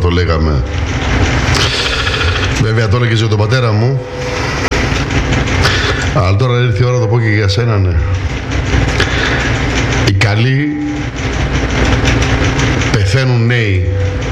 το λέγαμε. Βέβαια το έλεγες για τον πατέρα μου. Αλλά τώρα ήρθε η ώρα να το πω και για σένα, ναι. Οι καλοί πεθαίνουν νέοι.